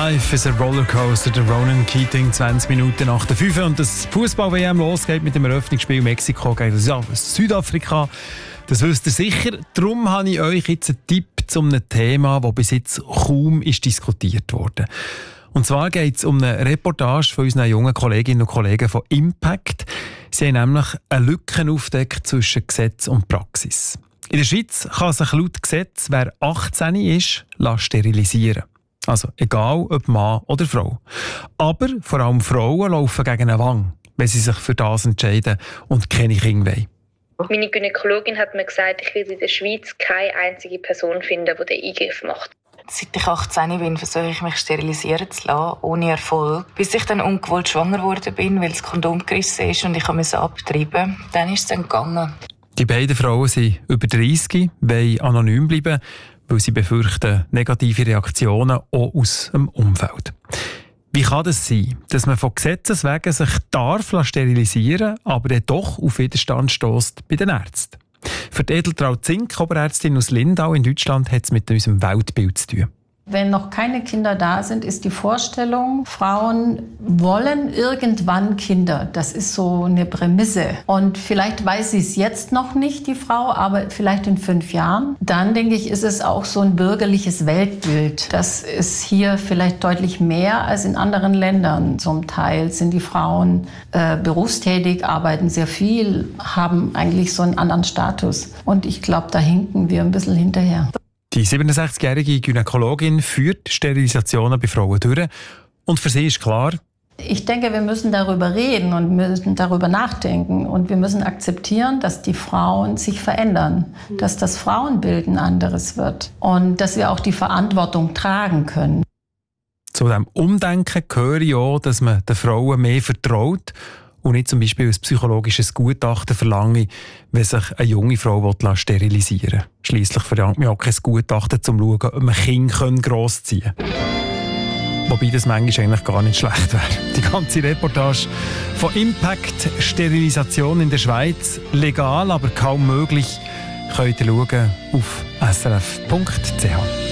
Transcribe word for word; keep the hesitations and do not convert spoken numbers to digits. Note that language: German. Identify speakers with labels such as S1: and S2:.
S1: Life is a Rollercoaster, der Ronan Keating, zwanzig Minuten nach der fünf und das Fußball-W M losgeht mit dem Eröffnungsspiel Mexiko gegen Südafrika. Das wisst ihr sicher. Darum habe ich euch jetzt einen Tipp zu einem Thema, das bis jetzt kaum ist diskutiert wurde. Und zwar geht es um eine Reportage von unseren jungen Kolleginnen und Kollegen von Impact. Sie haben nämlich eine Lücke aufgedeckt zwischen Gesetz und Praxis. In der Schweiz kann sich laut Gesetz, wer achtzehn ist, sterilisieren. Also egal ob Mann oder Frau. Aber vor allem Frauen laufen gegen eine Wand, wenn sie sich für das entscheiden und keine Kinder wollen.
S2: Meine Gynäkologin hat mir gesagt, ich werde in der Schweiz keine einzige Person finden, die den Eingriff macht.
S3: Seit ich achtzehn bin, versuche ich mich sterilisieren zu lassen, ohne Erfolg. Bis ich dann ungewollt schwanger geworden bin, weil das Kondom gerissen ist und ich musste abtreiben. Dann ist es dann gegangen.
S1: Die beiden Frauen sind über dreißig, wollen anonym bleiben, weil sie befürchten negative Reaktionen auch aus dem Umfeld. Wie kann das sein, dass man von Gesetzes wegen sich darf sterilisieren, aber dann doch auf Widerstand stösst bei den Ärzten? Für die Edeltraud Zink, Oberärztin aus Lindau in Deutschland, hat es mit unserem Weltbild zu tun.
S4: Wenn noch keine Kinder da sind, ist die Vorstellung, Frauen wollen irgendwann Kinder. Das ist so eine Prämisse. Und vielleicht weiß sie es jetzt noch nicht, die Frau, aber vielleicht in fünf Jahren. Dann, denke ich, ist es auch so ein bürgerliches Weltbild. Das ist hier vielleicht deutlich mehr als in anderen Ländern. Zum Teil sind die Frauen äh, berufstätig, arbeiten sehr viel, haben eigentlich so einen anderen Status. Und ich glaube, da hinken wir ein bisschen hinterher.
S1: Die siebenundsechzigjährige Gynäkologin führt Sterilisationen bei Frauen durch. Und für sie ist klar,
S4: ich denke, wir müssen darüber reden und müssen darüber nachdenken. Und wir müssen akzeptieren, dass die Frauen sich verändern, dass das Frauenbild ein anderes wird und dass wir auch die Verantwortung tragen können.
S1: Zu diesem Umdenken gehöre ich auch, dass man den Frauen mehr vertraut und nicht zum Beispiel ein psychologisches Gutachten verlange, wenn sich eine junge Frau sterilisieren will. Schliesslich verlangt man auch kein Gutachten, um zu schauen, ob man Kinder grossziehen kann. Wobei das manchmal eigentlich gar nicht schlecht wäre. Die ganze Reportage von Impact Sterilisation in der Schweiz, legal, aber kaum möglich, könnt ihr schauen auf s r f punkt c h.